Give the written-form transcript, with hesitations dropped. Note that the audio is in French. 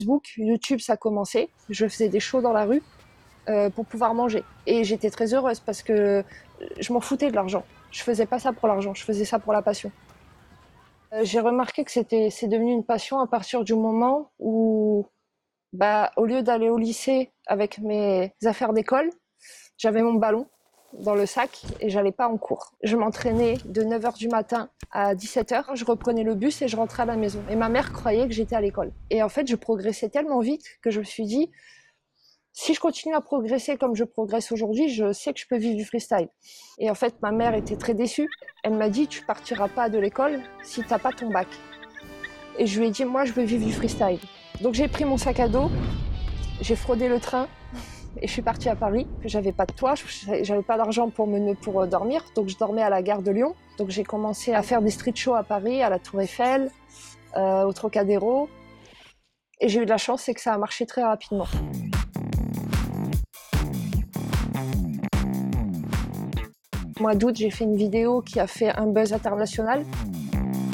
Facebook, YouTube, ça commençait. Je faisais des shows dans la rue pour pouvoir manger. Et j'étais très heureuse parce que je m'en foutais de l'argent. Je faisais pas ça pour l'argent, je faisais ça pour la passion. J'ai remarqué que c'est devenu une passion à partir du moment où, bah, au lieu d'aller au lycée avec mes affaires d'école, j'avais mon ballon dans le sac et j'allais pas en cours. Je m'entraînais de 9 heures du matin à 17 heures. Je reprenais le bus et je rentrais à la maison. Et ma mère croyait que j'étais à l'école. Et en fait, je progressais tellement vite que je me suis dit, si je continue à progresser comme je progresse aujourd'hui, je sais que je peux vivre du freestyle. Et en fait, ma mère était très déçue. Elle m'a dit, tu partiras pas de l'école si t'as pas ton bac. Et je lui ai dit, moi, je veux vivre du freestyle. Donc j'ai pris mon sac à dos, j'ai fraudé le train et je suis partie à Paris. J'avais pas de toit, j'avais pas d'argent pour dormir, donc je dormais à la gare de Lyon. Donc j'ai commencé à faire des street shows à Paris, à la Tour Eiffel, au Trocadéro. Et j'ai eu de la chance, c'est que ça a marché très rapidement. Au mois d'août, j'ai fait une vidéo qui a fait un buzz international.